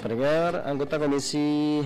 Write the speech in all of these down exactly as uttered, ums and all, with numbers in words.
Pendengar, anggota Komisi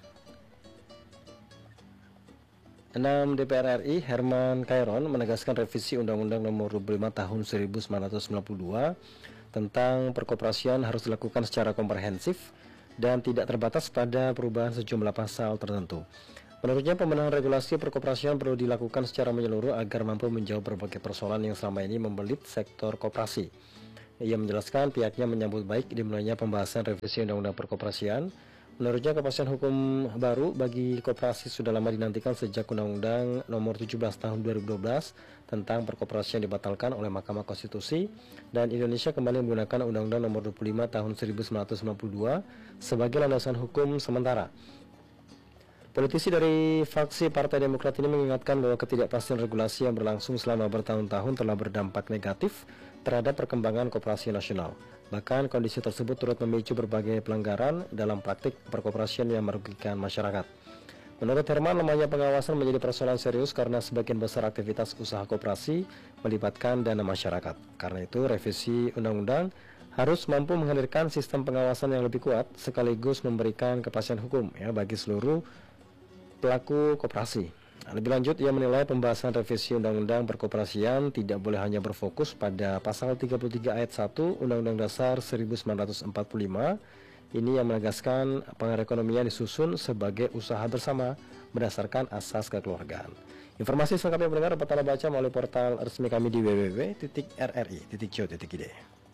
enam D P R R I Herman Kairon menegaskan revisi Undang-Undang Nomor dua puluh lima Tahun seribu sembilan ratus sembilan puluh dua tentang perkoperasian harus dilakukan secara komprehensif dan tidak terbatas pada perubahan sejumlah pasal tertentu. Menurutnya, pembenahan regulasi perkoperasian perlu dilakukan secara menyeluruh agar mampu menjawab berbagai persoalan yang selama ini membelit sektor koperasi. Ia menjelaskan pihaknya menyambut baik dimulainya pembahasan revisi Undang-Undang Perkoperasian. Menurutnya, kepastian hukum baru bagi koperasi sudah lama dinantikan sejak Undang-Undang Nomor tujuh belas Tahun dua ribu dua belas tentang perkoperasian dibatalkan oleh Mahkamah Konstitusi dan Indonesia kembali menggunakan Undang-Undang Nomor dua puluh lima Tahun seribu sembilan ratus sembilan puluh dua sebagai landasan hukum sementara. Politisi dari fraksi Partai Demokrat ini mengingatkan bahwa ketidakpastian regulasi yang berlangsung selama bertahun-tahun telah berdampak negatif terhadap perkembangan koperasi nasional. Bahkan kondisi tersebut turut memicu berbagai pelanggaran dalam praktik perkoperasian yang merugikan masyarakat. Menurut Herman, lemahnya pengawasan menjadi persoalan serius karena sebagian besar aktivitas usaha koperasi melibatkan dana masyarakat. Karena itu, revisi undang-undang harus mampu menghadirkan sistem pengawasan yang lebih kuat sekaligus memberikan kepastian hukum ya bagi seluruh pelaku koperasi. Lebih lanjut, ia menilai pembahasan revisi Undang-Undang Perkoperasian tidak boleh hanya berfokus pada pasal tiga puluh tiga ayat satu Undang-Undang Dasar seribu sembilan ratus empat puluh lima. Ini yang menegaskan perekonomian disusun sebagai usaha bersama berdasarkan asas kekeluargaan. Informasi selengkapnya pendengar dapat Anda baca melalui portal resmi kami di w w w titik r r i titik co titik i d.